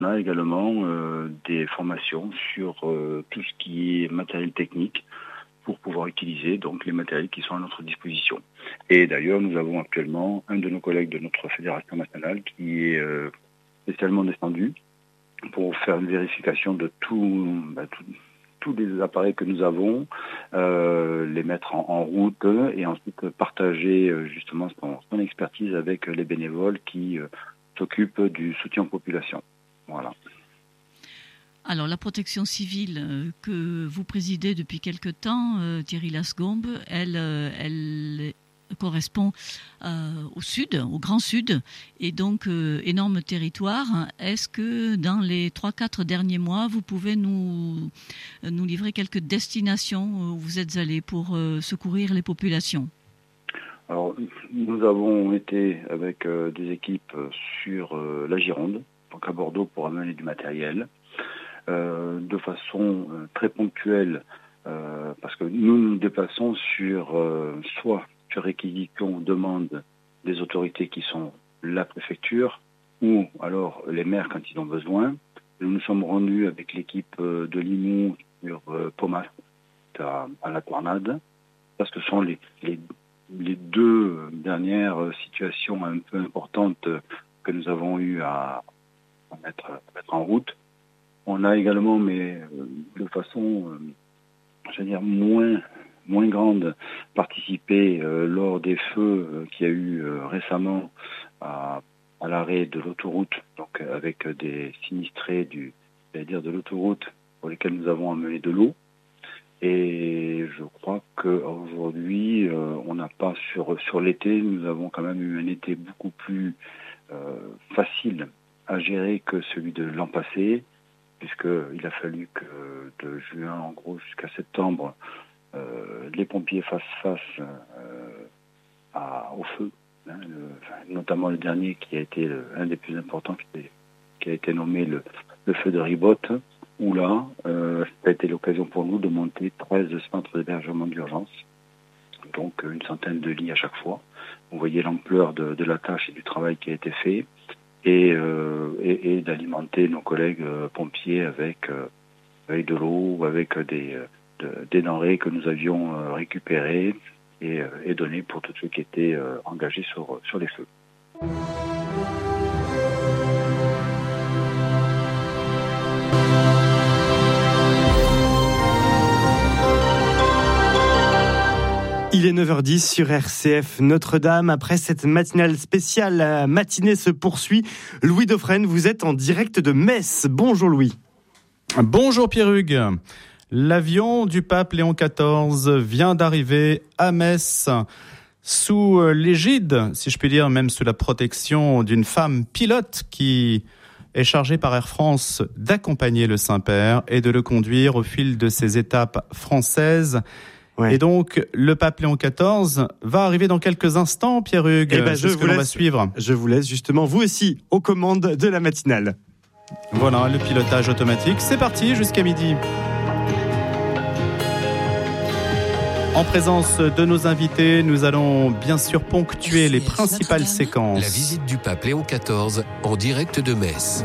On a également des formations sur tout ce qui est matériel technique pour pouvoir utiliser donc les matériels qui sont à notre disposition. Et d'ailleurs, nous avons actuellement un de nos collègues de notre fédération nationale qui est spécialement descendu pour faire une vérification de tous les appareils que nous avons, les mettre en route et ensuite partager justement son expertise avec les bénévoles qui s'occupent du soutien aux populations. Voilà. Alors, la protection civile que vous présidez depuis quelque temps, Thierry Lasgombe, elle correspond au sud, au Grand Sud, et donc énorme territoire. Est-ce que dans les 3-4 derniers mois, vous pouvez nous livrer quelques destinations où vous êtes allés pour secourir les populations ? Alors, nous avons été avec des équipes sur la Gironde, donc à Bordeaux, pour amener du matériel. De façon très ponctuelle, parce que nous déplaçons soit sur réquisition ou demande des autorités qui sont la préfecture, ou alors les maires quand ils ont besoin. Nous nous sommes rendus avec l'équipe de Limoux sur Pomas, à la Tornade, parce que ce sont les deux dernières situations un peu importantes que nous avons eu à mettre en route. On a également, mais de façon, moins grande, participé lors des feux qu'il y a eu récemment à l'arrêt de l'autoroute, donc avec des sinistrés de l'autoroute pour lesquels nous avons amené de l'eau. Et je crois qu'aujourd'hui, on n'a pas sur l'été, nous avons quand même eu un été beaucoup plus facile à gérer que celui de l'an passé, puisqu'il a fallu que de juin, en gros, jusqu'à septembre, les pompiers fassent face au feu, notamment le dernier qui a été un des plus importants, qui a été nommé le feu de Ribotte, où là, ça a été l'occasion pour nous de monter 13 centres d'hébergement d'urgence, donc une centaine de lits à chaque fois. Vous voyez l'ampleur de la tâche et du travail qui a été fait. Et d'alimenter nos collègues pompiers avec de l'eau ou avec des denrées que nous avions récupérées et données pour tous ceux qui étaient engagés sur les feux. Il est 9h10 sur RCF Notre-Dame. Après cette matinale spéciale, la matinée se poursuit. Louis Dauphren, vous êtes en direct de Metz. Bonjour Louis. Bonjour Pierre-Hugues. L'avion du pape Léon XIV vient d'arriver à Metz sous l'égide, si je puis dire, même sous la protection d'une femme pilote qui est chargée par Air France d'accompagner le Saint-Père et de le conduire au fil de ses étapes françaises. Ouais. Et donc, le pape Léon XIV va arriver dans quelques instants, Pierre-Hugues. C'est ce que l'on va suivre. Je vous laisse justement, vous aussi, aux commandes de la matinale. Voilà, le pilotage automatique. C'est parti jusqu'à midi. En présence de nos invités, nous allons bien sûr ponctuer les principales séquences. La visite du pape Léon XIV en direct de Metz.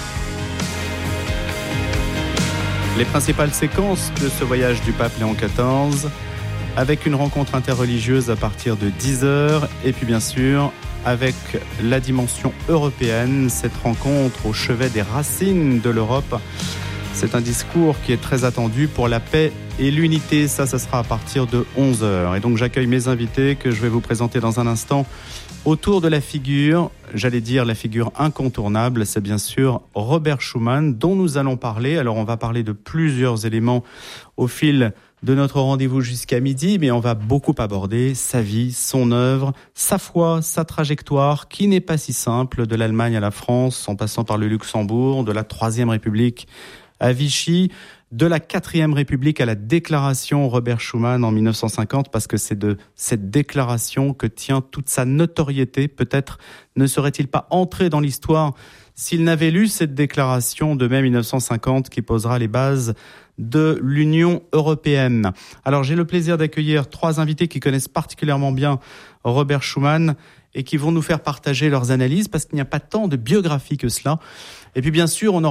Les principales séquences de ce voyage du pape Léon XIV, avec une rencontre interreligieuse à partir de 10h, et puis bien sûr, avec la dimension européenne, cette rencontre au chevet des racines de l'Europe. C'est un discours qui est très attendu pour la paix et l'unité. Ça sera à partir de 11h. Et donc j'accueille mes invités que je vais vous présenter dans un instant. Autour de la figure, j'allais dire la figure incontournable, c'est bien sûr Robert Schuman dont nous allons parler. Alors on va parler de plusieurs éléments au fil de notre rendez-vous jusqu'à midi, mais on va beaucoup aborder sa vie, son œuvre, sa foi, sa trajectoire, qui n'est pas si simple, de l'Allemagne à la France, en passant par le Luxembourg, de la Troisième République à Vichy, de la 4e République à la déclaration Robert Schuman en 1950, parce que c'est de cette déclaration que tient toute sa notoriété. Peut-être ne serait-il pas entré dans l'histoire s'il n'avait lu cette déclaration de mai 1950 qui posera les bases de l'Union européenne. Alors j'ai le plaisir d'accueillir 3 invités qui connaissent particulièrement bien Robert Schuman et qui vont nous faire partager leurs analyses parce qu'il n'y a pas tant de biographie que cela. Et puis bien sûr, on aura